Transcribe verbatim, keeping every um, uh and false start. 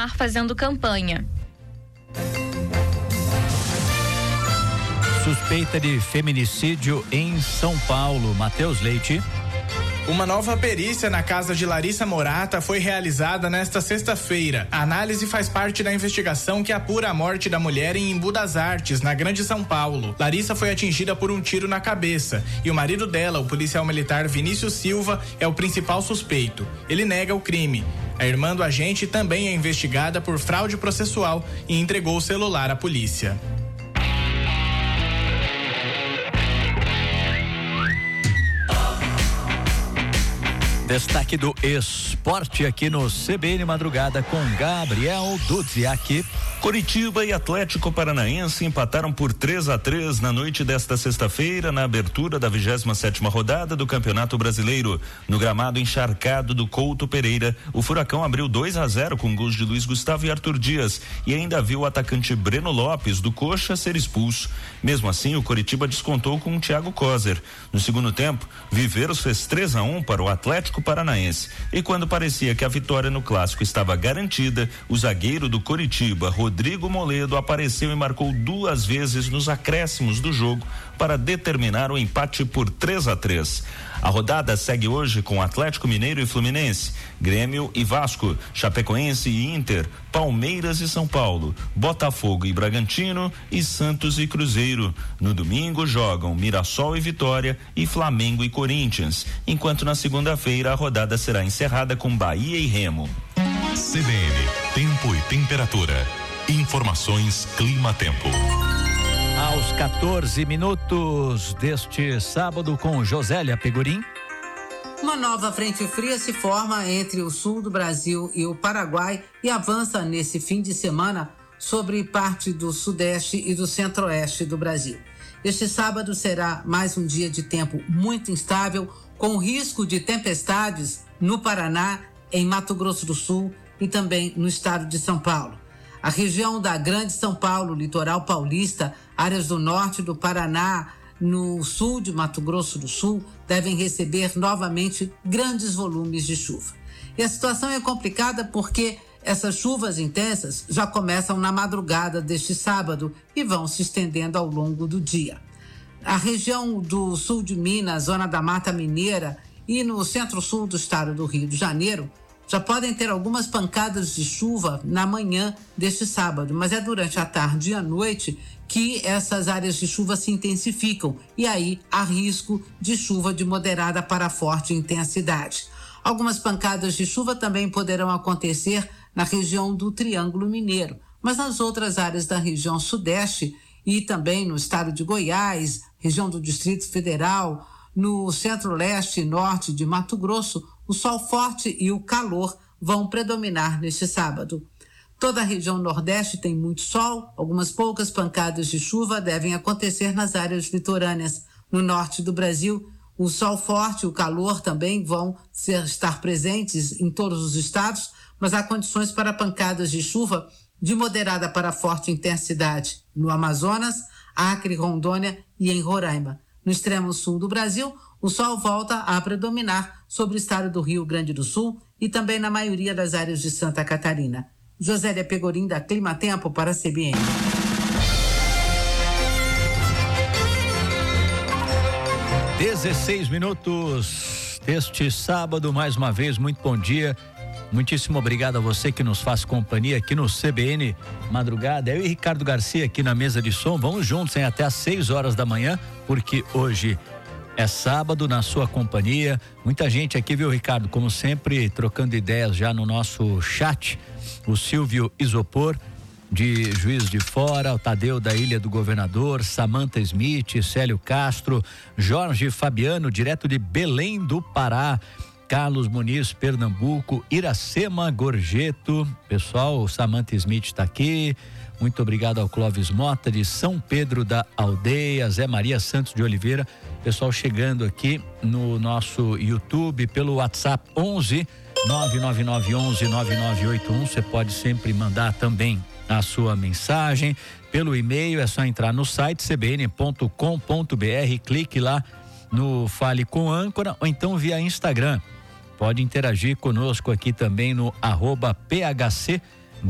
continuar fazendo campanha. Suspeita de feminicídio em São Paulo. Matheus Leite. Uma nova perícia na casa de Larissa Morata foi realizada nesta sexta-feira. A análise faz parte da investigação que apura a morte da mulher em Embu das Artes, na Grande São Paulo. Larissa foi atingida por um tiro na cabeça e o marido dela, o policial militar Vinícius Silva, é o principal suspeito. Ele nega o crime. A irmã do agente também é investigada por fraude processual e entregou o celular à polícia. Destaque do esporte aqui no C B N Madrugada com Gabriel Dudziak. Coritiba e Atlético Paranaense empataram por três a três na noite desta sexta-feira, na abertura da vigésima sétima rodada do Campeonato Brasileiro. No gramado encharcado do Couto Pereira, o Furacão abriu dois a zero com gols de Luiz Gustavo e Arthur Dias e ainda viu o atacante Breno Lopes do Coxa ser expulso. Mesmo assim, o Coritiba descontou com o Thiago Kozer. No segundo tempo, Viveiros fez três a um para o Atlético Paranaense. E quando parecia que a vitória no clássico estava garantida, o zagueiro do Coritiba, Rodrigo Moledo, apareceu e marcou duas vezes nos acréscimos do jogo para determinar o empate por três a três. A rodada segue hoje com Atlético Mineiro e Fluminense, Grêmio e Vasco, Chapecoense e Inter, Palmeiras e São Paulo, Botafogo e Bragantino e Santos e Cruzeiro. No domingo jogam Mirassol e Vitória e Flamengo e Corinthians, enquanto na segunda-feira a rodada será encerrada com Bahia e Remo. C B N, tempo e temperatura. Informações Clima-Tempo. Aos quatorze minutos deste sábado com Josélia Pegorim. Uma nova frente fria se forma entre o sul do Brasil e o Paraguai e avança nesse fim de semana sobre parte do sudeste e do centro-oeste do Brasil. Este sábado será mais um dia de tempo muito instável, com risco de tempestades no Paraná, em Mato Grosso do Sul e também no estado de São Paulo. A região da Grande São Paulo, litoral paulista, áreas do norte do Paraná, no sul de Mato Grosso do Sul, devem receber novamente grandes volumes de chuva. E a situação é complicada porque essas chuvas intensas já começam na madrugada deste sábado e vão se estendendo ao longo do dia. A região do sul de Minas, zona da Mata Mineira e no centro-sul do estado do Rio de Janeiro, já podem ter algumas pancadas de chuva na manhã deste sábado, mas é durante a tarde e a noite que essas áreas de chuva se intensificam e aí há risco de chuva de moderada para forte intensidade. Algumas pancadas de chuva também poderão acontecer na região do Triângulo Mineiro, mas nas outras áreas da região sudeste e também no estado de Goiás, região do Distrito Federal, no centro-leste e norte de Mato Grosso, o sol forte e o calor vão predominar neste sábado. Toda a região nordeste tem muito sol, algumas poucas pancadas de chuva devem acontecer nas áreas litorâneas. No norte do Brasil, o sol forte e o calor também vão ser, estar presentes em todos os estados, mas há condições para pancadas de chuva de moderada para forte intensidade no Amazonas, Acre, Rondônia e em Roraima. No extremo sul do Brasil, o sol volta a predominar sobre o estado do Rio Grande do Sul e também na maioria das áreas de Santa Catarina. Josélia Pegorim, da Clima Tempo, para a C B N. dezesseis minutos deste sábado, mais uma vez, muito bom dia. Muitíssimo obrigado a você que nos faz companhia aqui no C B N Madrugada. Eu e Ricardo Garcia aqui na mesa de som, vamos juntos, hein, até às seis horas da manhã, porque hoje é sábado na sua companhia. Muita gente aqui, viu, Ricardo? Como sempre, trocando ideias já no nosso chat. O Silvio Isopor, de Juiz de Fora, o Tadeu da Ilha do Governador, Samantha Smith, Célio Castro, Jorge Fabiano, direto de Belém do Pará, Carlos Muniz, Pernambuco, Iracema Gorjeto, pessoal, Samantha Smith está aqui, muito obrigado ao Clóvis Mota de São Pedro da Aldeia, Zé Maria Santos de Oliveira, pessoal chegando aqui no nosso YouTube, pelo WhatsApp onze nove nove nove onze nove nove oito um, você pode sempre mandar também a sua mensagem, pelo e-mail é só entrar no site c b n ponto com ponto b r, clique lá no Fale com Âncora ou então via Instagram. Pode interagir conosco aqui também no arroba P H C